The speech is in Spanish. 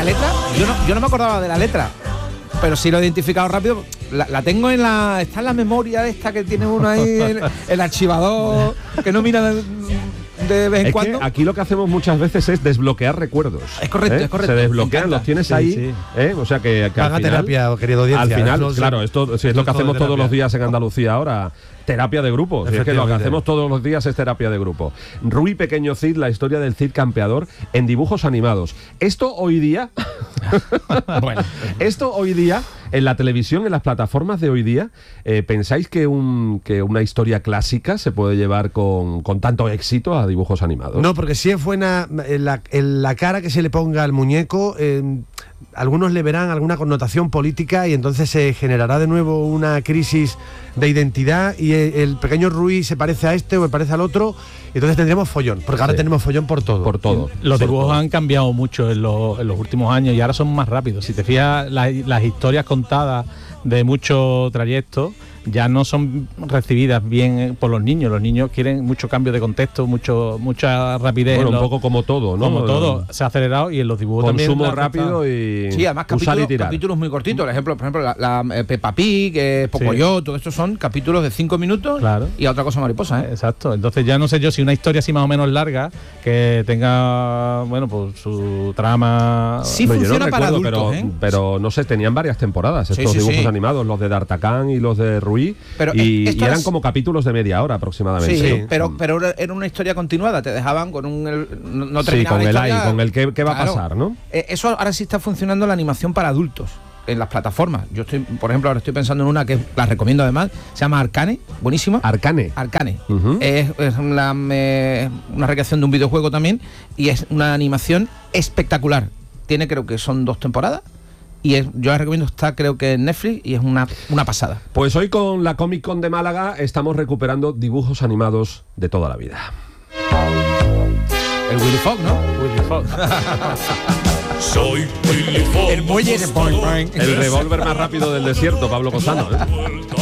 la letra, yo no me acordaba de la letra, pero sí lo he identificado rápido. La tengo está en la memoria esta que tiene uno ahí, el archivador, que no mira de vez en cuando. Aquí lo que hacemos muchas veces es desbloquear recuerdos. Es correcto, es correcto. Se desbloquean, los tienes ahí. O sea que haga terapia, querido audiencia. Al final, claro, esto es lo que hacemos todos los días en Andalucía ahora. Terapia de grupo. Es que lo que hacemos todos los días es terapia de grupo. Rui Pequeño Cid, la historia del Cid campeador en dibujos animados. Esto hoy día... Esto hoy día, en la televisión, en las plataformas de hoy día, ¿pensáis que una historia clásica se puede llevar con tanto éxito a dibujos animados? No, porque si es buena la cara que se le ponga al muñeco, algunos le verán alguna connotación política y entonces se generará de nuevo una crisis de identidad y el pequeño Rui se parece a este o se parece al otro, y entonces tendremos follón, porque ahora tenemos follón por todo. Por todo. Los dibujos han cambiado mucho en los últimos años y ahora son más rápidos. Si te fijas, las historias contadas de mucho trayecto ya no son recibidas bien por los niños. Los niños quieren mucho cambio de contexto, mucha rapidez. Bueno, un poco como todo, ¿no? Como todo, se ha acelerado y en los dibujos también. Consumo rápido y sí, además capítulos muy cortitos. Por ejemplo, la Peppa Pig, Pocoyo, todo esto son capítulos de 5 minutos y a otra cosa mariposa, ¿eh? Exacto. Entonces ya no sé yo si una historia así más o menos larga, que tenga, bueno, pues su trama... Sí, funciona para adultos, pero no sé, tenían varias temporadas estos dibujos animados, los de D'Artagnan y los de Rui, y eran como capítulos de media hora aproximadamente. Sí, pero era una historia continuada, te dejaban con no terminaba con la historia, con el qué va a pasar, ¿no? Eso ahora sí está funcionando, la animación para adultos en las plataformas. Yo por ejemplo, ahora estoy pensando en una que la recomiendo además, se llama Arcane, buenísima. Arcane. Es una recreación de un videojuego también, y es una animación espectacular. Tiene, creo que son 2 temporadas. Y yo la recomiendo, está creo que en Netflix, y es una pasada. Pues hoy con la Comic Con de Málaga estamos recuperando dibujos animados de toda la vida. El Willy Fogg, ¿no? Willy Fogg. Soy Willy Fogg. El muelle de Boing Boing. El revólver más rápido del desierto, Pablo Cosano, ¿eh?